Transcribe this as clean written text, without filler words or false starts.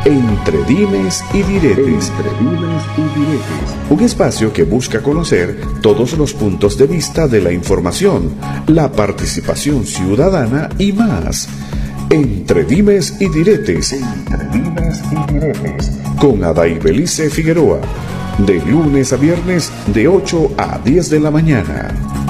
Entre dimes y diretes. Un espacio que busca conocer todos los puntos de vista de la información, la participación ciudadana y más. Entre dimes y diretes. Con Aday Belice Figueroa. De lunes a viernes de 8 a 10 de la mañana.